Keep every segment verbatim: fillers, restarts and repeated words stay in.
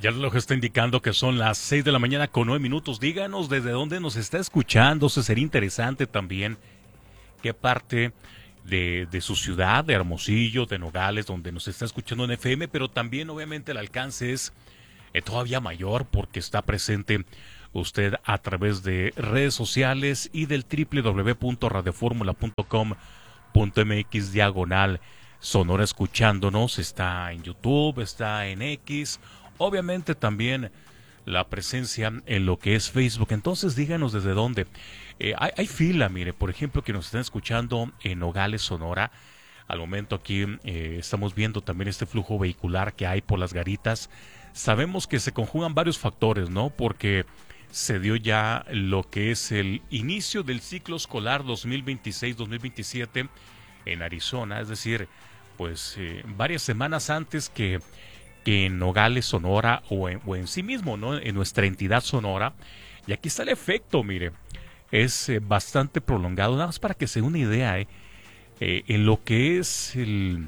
Ya el reloj está indicando que son las seis de la mañana con nueve minutos. Díganos desde dónde nos está escuchando. Se sería interesante también qué parte de, de su ciudad, de Hermosillo, de Nogales, donde nos está escuchando en F M, pero también obviamente el alcance es eh, todavía mayor porque está presente usted a través de redes sociales y del doble u doble u doble u punto radioformula punto com punto m x diagonal Sonora escuchándonos. Está en YouTube, está en X, obviamente también la presencia en lo que es Facebook. Entonces díganos desde dónde. Eh, hay, hay fila, mire, por ejemplo, que nos están escuchando en Nogales, Sonora. Al momento aquí eh, estamos viendo también este flujo vehicular que hay por las garitas. Sabemos que se conjugan varios factores, ¿no? Porque se dio ya lo que es el inicio del ciclo escolar dos mil veintiséis dos mil veintisiete en Arizona, es decir, pues eh, varias semanas antes que, que en Nogales, Sonora, o en, o en sí mismo, ¿no? En nuestra entidad Sonora. Y aquí está el efecto, mire, es eh, bastante prolongado, nada más para que se dé una idea, ¿eh? Eh, en lo que es el,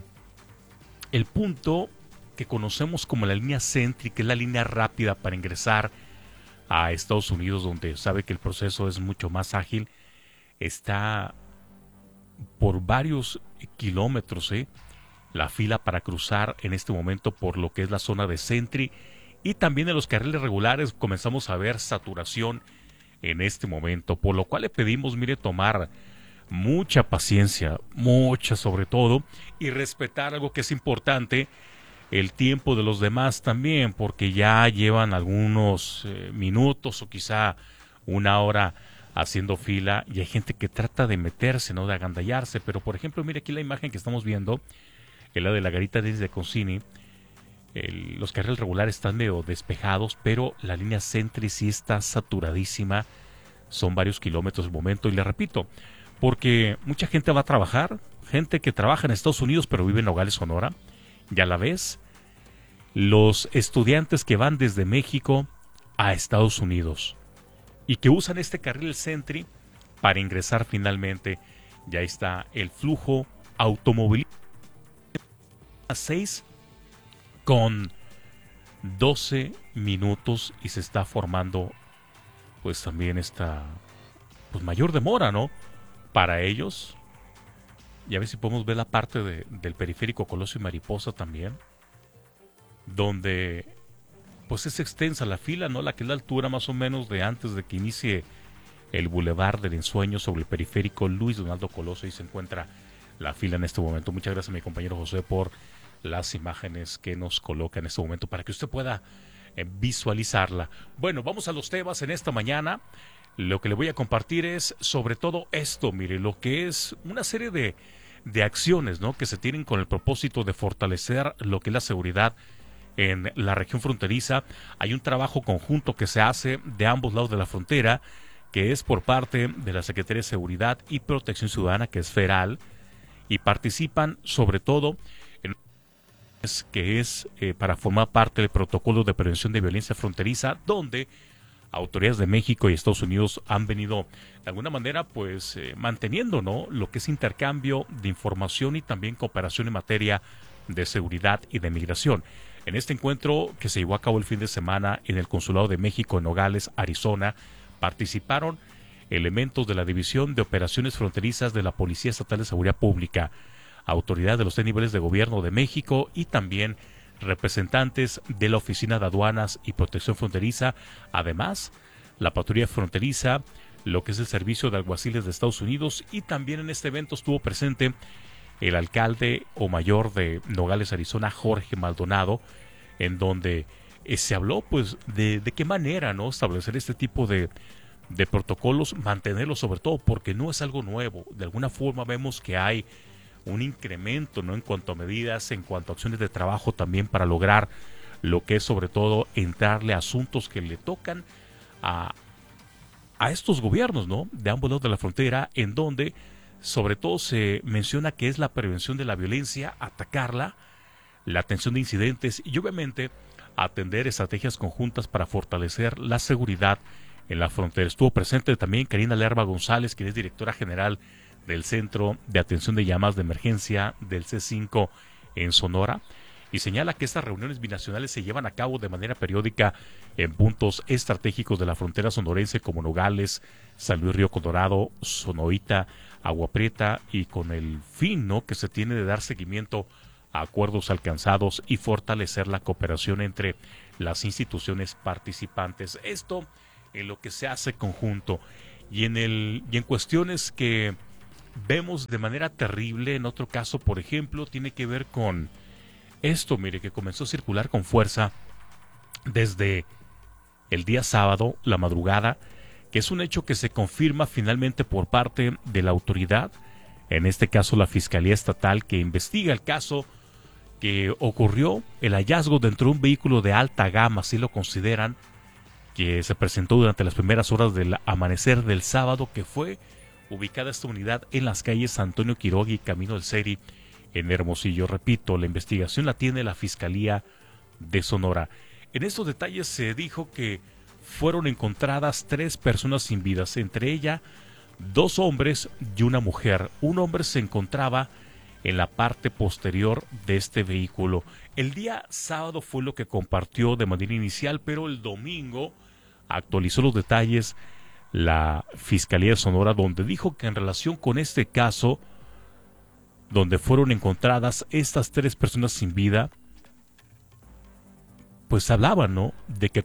el punto que conocemos como la línea Sentry, que es la línea rápida para ingresar a Estados Unidos, donde sabe que el proceso es mucho más ágil, está por varios kilómetros, ¿eh? La fila para cruzar en este momento por lo que es la zona de Sentry, y también en los carriles regulares comenzamos a ver saturación en este momento, por lo cual le pedimos, mire, tomar mucha paciencia, mucha sobre todo, y respetar algo que es importante, el tiempo de los demás también, porque ya llevan algunos eh, minutos o quizá una hora haciendo fila, y hay gente que trata de meterse, no de agandallarse. Pero por ejemplo, mire aquí la imagen que estamos viendo, en la de la garita de Concini. El, los carriles regulares están medio despejados, pero la línea Sentry sí está saturadísima, son varios kilómetros de momento, y le repito, porque mucha gente va a trabajar, gente que trabaja en Estados Unidos pero vive en Nogales, Sonora, y a la vez los estudiantes que van desde México a Estados Unidos y que usan este carril Sentry para ingresar finalmente. Ya está el flujo automovilístico a seis con doce minutos, y se está formando pues también esta pues mayor demora, ¿no? Para ellos. Y a ver si podemos ver la parte de, del periférico Colosio y Mariposa también, donde pues es extensa la fila, ¿no? La que es la altura más o menos de antes de que inicie el Boulevard del Ensueño sobre el periférico Luis Donaldo Colosio, y se encuentra la fila en este momento. Muchas gracias a mi compañero José por las imágenes que nos coloca en este momento para que usted pueda eh, visualizarla. Bueno, vamos a los temas en esta mañana. Lo que le voy a compartir es sobre todo esto, mire, lo que es una serie de, de acciones, ¿no? Que se tienen con el propósito de fortalecer lo que es la seguridad en la región fronteriza. Hay un trabajo conjunto que se hace de ambos lados de la frontera, que es por parte de la Secretaría de Seguridad y Protección Ciudadana, que es federal, y participan sobre todo en que es eh, para formar parte del protocolo de prevención de violencia fronteriza, donde autoridades de México y Estados Unidos han venido de alguna manera pues eh, manteniendo, ¿no? Lo que es intercambio de información y también cooperación en materia de seguridad y de migración. En este encuentro que se llevó a cabo el fin de semana en el Consulado de México en Nogales, Arizona, participaron elementos de la División de Operaciones Fronterizas de la Policía Estatal de Seguridad Pública, autoridades de los tres niveles de gobierno de México y también representantes de la Oficina de Aduanas y Protección Fronteriza, además la Patrulla Fronteriza, lo que es el Servicio de Alguaciles de Estados Unidos, y también en este evento estuvo presente el alcalde o mayor de Nogales, Arizona, Jorge Maldonado, en donde eh, se habló pues de, de qué manera, ¿no? Establecer este tipo de, de protocolos, mantenerlos sobre todo porque no es algo nuevo. De alguna forma vemos que hay un incremento, ¿no? En cuanto a medidas, en cuanto a acciones de trabajo también para lograr lo que es sobre todo entrarle a asuntos que le tocan a, a estos gobiernos, ¿no? De ambos lados de la frontera, en donde sobre todo se menciona que es la prevención de la violencia, atacarla, la atención de incidentes y obviamente atender estrategias conjuntas para fortalecer la seguridad en la frontera. Estuvo presente también Karina Lerba González, quien es directora general del Centro de Atención de Llamadas de Emergencia del C cinco en Sonora, y señala que estas reuniones binacionales se llevan a cabo de manera periódica en puntos estratégicos de la frontera sonorense como Nogales, San Luis Río Colorado, Sonoita, Agua Prieta, y con el fin, ¿no?, que se tiene de dar seguimiento a acuerdos alcanzados y fortalecer la cooperación entre las instituciones participantes. Esto en lo que se hace conjunto y en el y en cuestiones que vemos de manera terrible. En otro caso, por ejemplo, tiene que ver con esto, mire, que comenzó a circular con fuerza desde el día sábado, la madrugada, que es un hecho que se confirma finalmente por parte de la autoridad, en este caso la Fiscalía Estatal, que investiga el caso que ocurrió, el hallazgo dentro de un vehículo de alta gama, así lo consideran, que se presentó durante las primeras horas del amanecer del sábado, que fue ubicada esta unidad en las calles Antonio Quiroga y Camino del Seri, en Hermosillo. Repito, la investigación la tiene la Fiscalía de Sonora. En estos detalles se dijo que fueron encontradas tres personas sin vidas, entre ellas dos hombres y una mujer. Un hombre se encontraba en la parte posterior de este vehículo. El día sábado fue lo que compartió de manera inicial, pero el domingo actualizó los detalles la Fiscalía de Sonora, donde dijo que en relación con este caso, donde fueron encontradas estas tres personas sin vida, pues hablaban, ¿no?, de que